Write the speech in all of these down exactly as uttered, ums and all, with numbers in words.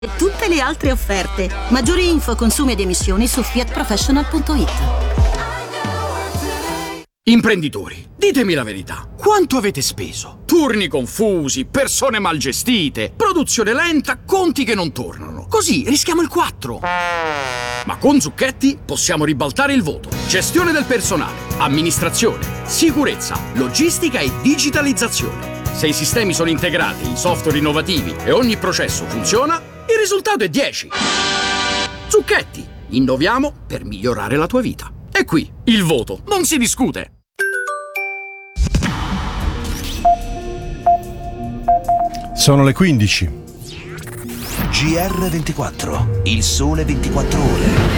tutte le altre offerte. Maggiori info, consumi ed emissioni su fiat professional punto it. Imprenditori, ditemi la verità. Quanto avete speso? Turni confusi, persone mal gestite, produzione lenta, conti che non tornano. Così rischiamo il quattro. Ma con Zucchetti possiamo ribaltare il voto. Gestione del personale, amministrazione, sicurezza, logistica e digitalizzazione. Se i sistemi sono integrati, i software innovativi e ogni processo funziona, il risultato è dieci. Zucchetti, innoviamo per migliorare la tua vita. E qui, il voto, non si discute. Sono le quindici. G R ventiquattro, il sole ventiquattro ore.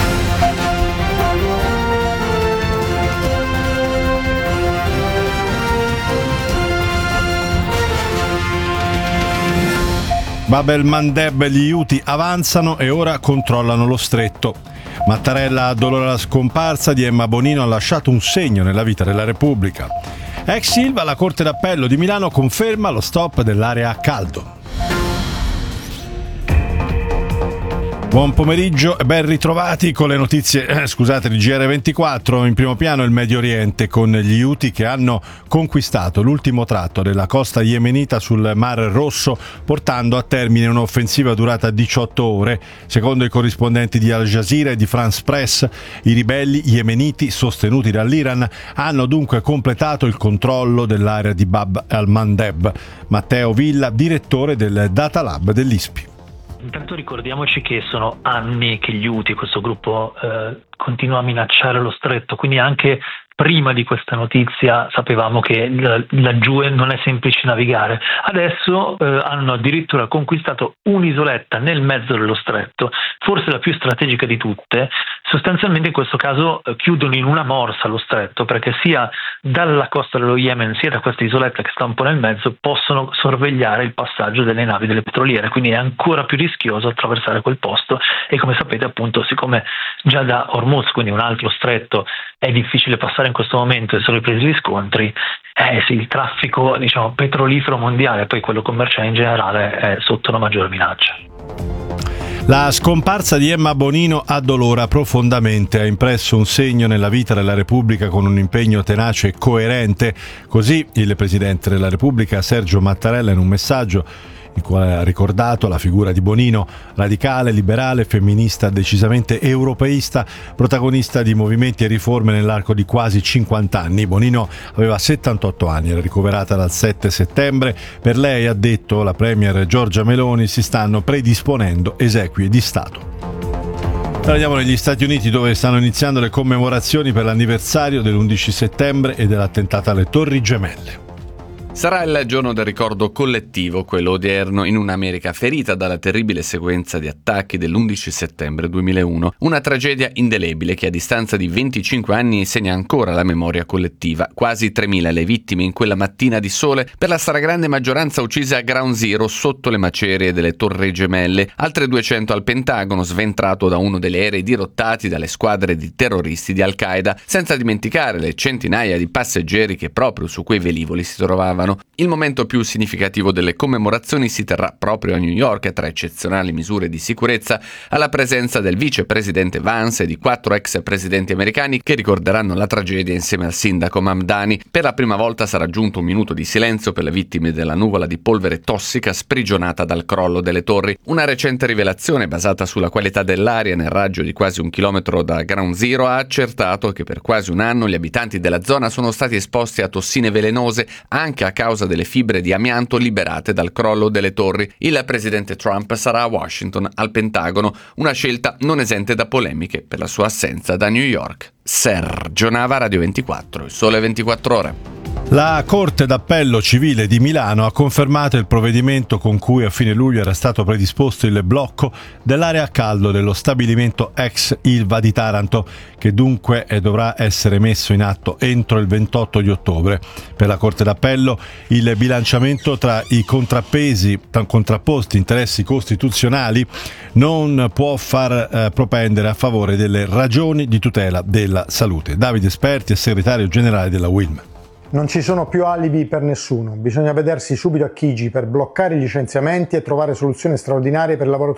Bab el-Mandeb e gli Houthi avanzano e ora controllano lo stretto. Mattarella addolora la scomparsa di Emma Bonino, ha lasciato un segno nella vita della Repubblica. Ex Ilva, la Corte d'Appello di Milano conferma lo stop dell'area a caldo. Buon pomeriggio e ben ritrovati con le notizie, eh, scusate, di G R ventiquattro. In primo piano il Medio Oriente, con gli Houthi che hanno conquistato l'ultimo tratto della costa yemenita sul Mar Rosso, portando a termine un'offensiva durata diciotto ore. Secondo i corrispondenti di Al Jazeera e di France Press, i ribelli yemeniti sostenuti dall'Iran hanno dunque completato il controllo dell'area di Bab el-Mandeb. Matteo Villa, direttore del Data Lab dell'I S P I. Intanto ricordiamoci che sono anni che gli Houthi, questo gruppo, eh, continua a minacciare lo stretto, quindi anche prima di questa notizia sapevamo che laggiù non è semplice navigare. Adesso eh, hanno addirittura conquistato un'isoletta nel mezzo dello stretto, forse la più strategica di tutte. Sostanzialmente in questo caso eh, chiudono in una morsa lo stretto, perché sia dalla costa dello Yemen sia da questa isoletta che sta un po' nel mezzo possono sorvegliare il passaggio delle navi delle petroliere, quindi è ancora più rischioso attraversare quel posto. E come sapete, appunto, siccome già da Hormuz, quindi un altro stretto, è difficile passare in questo momento e sono ripresi gli scontri, eh sì, il traffico, diciamo, petrolifero mondiale e poi quello commerciale in generale è sotto una maggiore minaccia. La scomparsa di Emma Bonino addolora profondamente, ha impresso un segno nella vita della Repubblica con un impegno tenace e coerente. Così il Presidente della Repubblica Sergio Mattarella, in un messaggio il quale ha ricordato la figura di Bonino, radicale, liberale, femminista, decisamente europeista, protagonista di movimenti e riforme nell'arco di quasi cinquanta anni. Bonino aveva settantotto anni, era ricoverata dal sette settembre. Per lei, ha detto la premier Giorgia Meloni, si stanno predisponendo esequie di Stato. Andiamo negli Stati Uniti, dove stanno iniziando le commemorazioni per l'anniversario dell'undici settembre e dell'attentato alle Torri Gemelle. Sarà il giorno del ricordo collettivo, quello odierno, in un'America ferita dalla terribile sequenza di attacchi dell'undici settembre duemilauno, una tragedia indelebile che a distanza di venticinque anni segna ancora la memoria collettiva. Quasi tremila le vittime in quella mattina di sole, per la stragrande maggioranza uccise a Ground Zero sotto le macerie delle Torri Gemelle, altre duecento al Pentagono, sventrato da uno degli aerei dirottati dalle squadre di terroristi di Al-Qaeda, senza dimenticare le centinaia di passeggeri che proprio su quei velivoli si trovavano. Il momento più significativo delle commemorazioni si terrà proprio a New York, tra eccezionali misure di sicurezza, alla presenza del vicepresidente Vance e di quattro ex presidenti americani che ricorderanno la tragedia insieme al sindaco Mamdani. Per la prima volta sarà giunto un minuto di silenzio per le vittime della nuvola di polvere tossica sprigionata dal crollo delle torri. Una recente rivelazione basata sulla qualità dell'aria nel raggio di quasi un chilometro da Ground Zero ha accertato che per quasi un anno gli abitanti della zona sono stati esposti a tossine velenose anche a a causa delle fibre di amianto liberate dal crollo delle torri. Il presidente Trump sarà a Washington, al Pentagono, una scelta non esente da polemiche per la sua assenza da New York. Sergio Nava, Radio ventiquattro, il sole ventiquattro ore. La Corte d'Appello Civile di Milano ha confermato il provvedimento con cui a fine luglio era stato predisposto il blocco dell'area a caldo dello stabilimento ex Ilva di Taranto, che dunque dovrà essere messo in atto entro il ventotto di ottobre. Per la Corte d'Appello il bilanciamento tra i contrappesi, tra contrapposti interessi costituzionali non può far eh, propendere a favore delle ragioni di tutela della salute. Davide Esperti è segretario generale della U I L M. Non ci sono più alibi per nessuno, bisogna vedersi subito a Chigi per bloccare i licenziamenti e trovare soluzioni straordinarie per i lavoratori